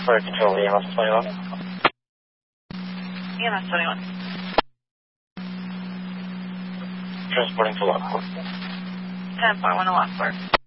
Fire control, EMS 21. EMS 21. Transporting to Lockport. 10-4, 1 to Lockport.